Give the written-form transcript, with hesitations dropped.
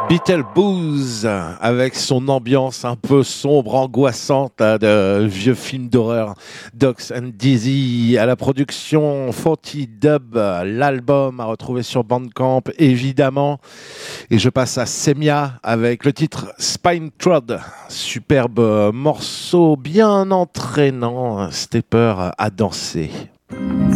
Beetlejuice avec son ambiance un peu sombre, angoissante de vieux film d'horreur. Dogs and Dizzy à la production 40 Dub, l'album à retrouver sur Bandcamp évidemment. Et je passe à Semia avec le titre Spine Trod, superbe morceau bien entraînant, stepper à danser.